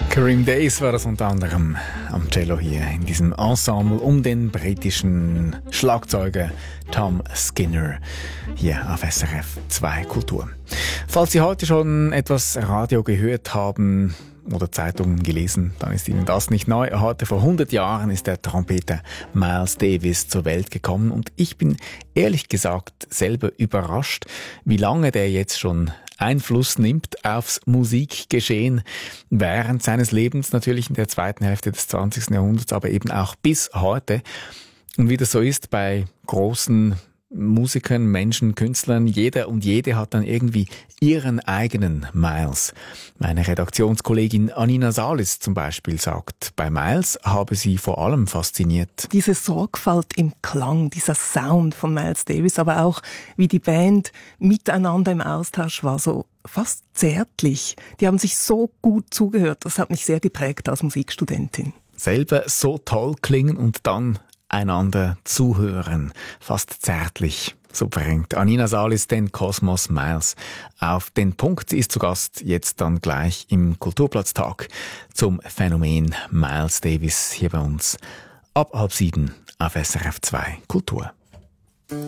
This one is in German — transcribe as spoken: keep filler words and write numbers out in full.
Kareem Days war das unter anderem am Cello hier in diesem Ensemble um den britischen Schlagzeuger Tom Skinner hier auf S R F zwei Kultur. Falls Sie heute schon etwas Radio gehört haben oder Zeitungen gelesen, dann ist Ihnen das nicht neu. Heute vor hundert Jahren ist der Trompeter Miles Davis zur Welt gekommen und ich bin ehrlich gesagt selber überrascht, wie lange der jetzt schon Einfluss nimmt aufs Musikgeschehen während seines Lebens, natürlich in der zweiten Hälfte des zwanzigsten Jahrhunderts, aber eben auch bis heute. Und wie das so ist bei großen Musikern, Menschen, Künstlern, jeder und jede hat dann irgendwie ihren eigenen Miles. Meine Redaktionskollegin Anina Salis zum Beispiel sagt, bei Miles habe sie vor allem fasziniert. Diese Sorgfalt im Klang, dieser Sound von Miles Davis, aber auch wie die Band miteinander im Austausch war, so fast zärtlich. Die haben sich so gut zugehört, das hat mich sehr geprägt als Musikstudentin. Selber so toll klingen und dann einander zuhören, fast zärtlich. So bringt Anina Salis den Kosmos Miles auf den Punkt. Sie ist zu Gast jetzt dann gleich im Kulturplatztag zum Phänomen Miles Davis hier bei uns ab halb sieben auf S R F zwei Kultur.